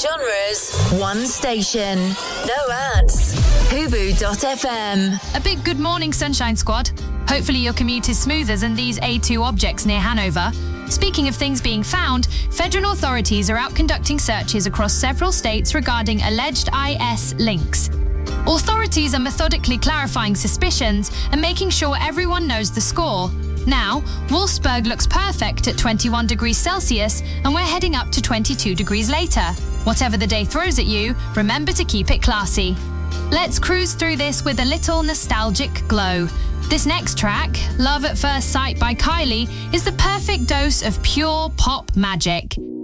genres, one station. No ads. Hubu.fm. A big good morning, Sunshine Squad. Hopefully your commute is smoother than these A2 objects near Hanover. Speaking of things being found, federal authorities are out conducting searches across several states regarding alleged IS links. Authorities are methodically clarifying suspicions and making sure everyone knows the score. Now, Wolfsburg looks perfect at 21 degrees Celsius, and we're heading up to 22 degrees later. Whatever the day throws at you, remember to keep it classy. Let's cruise through this with a little nostalgic glow. This next track, Love at First Sight by Kylie, is the perfect dose of pure pop magic.